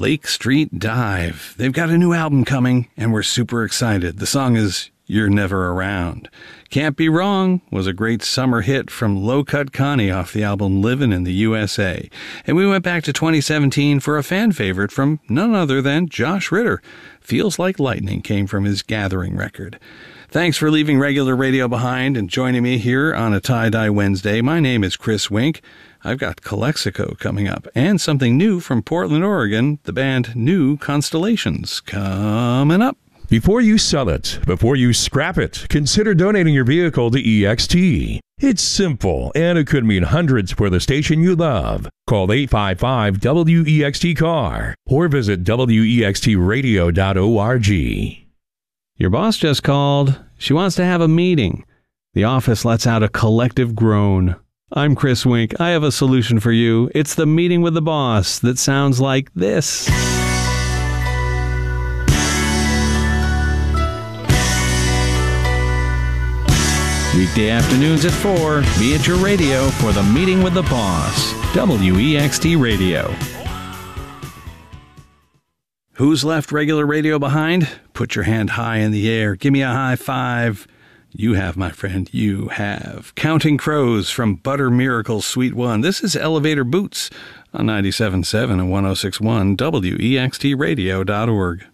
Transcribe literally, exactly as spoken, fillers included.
Lake Street Dive. They've got a new album coming, and we're super excited. The song is You're Never Around. Can't Be Wrong was a great summer hit from Low Cut Connie off the album Livin' in the U S A. And we went back to twenty seventeen for a fan favorite from none other than Josh Ritter. Feels Like Lightning came from his Gathering record. Thanks for leaving regular radio behind and joining me here on a Tie-Dye Wednesday. My name is Chris Wink. I've got Calexico coming up and something new from Portland, Oregon, the band New Constellations, coming up. Before you sell it, before you scrap it, consider donating your vehicle to E X T. It's simple, and it could mean hundreds for the station you love. Call eight five five W E X T C A R or visit W E X T radio dot org. Your boss just called. She wants to have a meeting. The office lets out a collective groan. I'm Chris Wink. I have a solution for you. It's the meeting with the boss that sounds like this. Weekday afternoons at four, be at your radio for the meeting with the boss. W E X T Radio. Who's left regular radio behind? Put your hand high in the air. Give me a high five. You have, my friend, you have. Counting Crows from Butter Miracle Suite one. This is Elevator Boots on ninety-seven point seven and one oh six point one W E X T radio dot org.